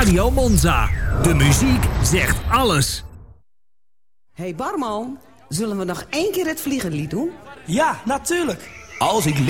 Radio Monza. De muziek zegt alles. Hey barman, zullen we nog 1 keer het vliegenlied doen? Ja, natuurlijk. Als ik